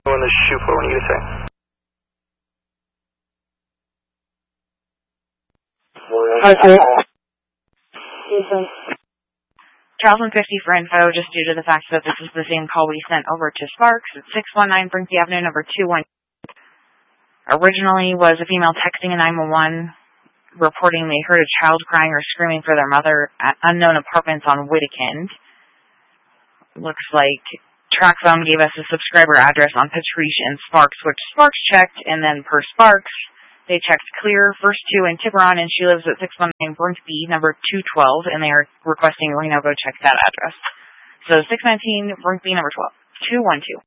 On the shoot for what you say. Charles 150 for info, just due to the fact that this is the same call we sent over to Sparks at 619 Brinkley Avenue, number 21. Originally was a female texting a 911, reporting they heard a child crying or screaming for their mother at unknown apartments on Whittekind. Looks like TrackPhone gave us a subscriber address on Patrice and Sparks, which Sparks checked, and then per Sparks, they checked clear, first two in Tiburon, and she lives at 619 Brinkby, number 212, and they are requesting Reno go check that address. So 619 Brinkby, number 212.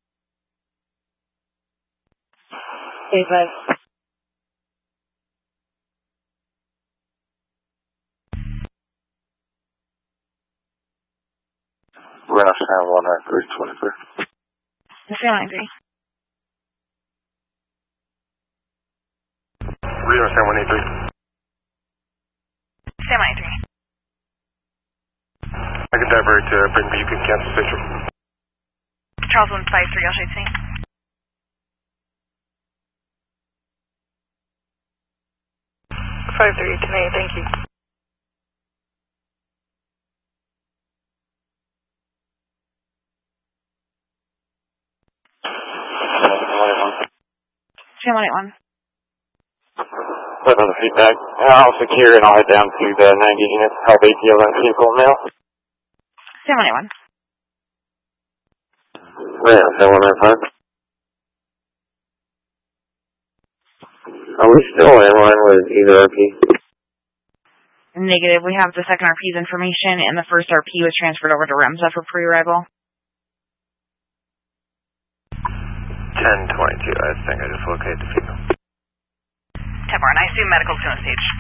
Okay, bye. Reno San 19323. San 193. Reno San 183. San 193. I can divert to Brinkby. You can cancel picture. Charles 153, I'll shoot scene. Today, thank you. San 181. Put on the feedback. I'll secure and I'll head down to the 90 units. Help ATO and vehicle now. San 181. Yeah, San 195. Are we still in line with either RP? Negative. We have the second RP's information, and the first RP was transferred over to REMSA for pre-arrival. 1022. I think I just located the female. Tiburon, I assume medical's going to stage.